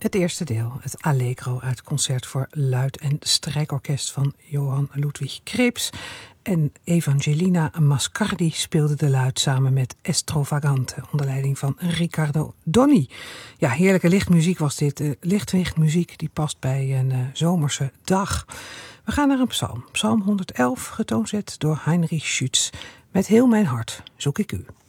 Het eerste deel, het Allegro uit concert voor luid- en strijkorkest van Johann Ludwig Krebs. En Evangelina Mascardi speelde de luid samen met Estrovagante onder leiding van Riccardo Doni. Ja, heerlijke lichtmuziek was dit. Lichtmuziek die past bij een zomerse dag. We gaan naar een psalm. Psalm 111, getoonzet door Heinrich Schütz. Met heel mijn hart zoek ik u.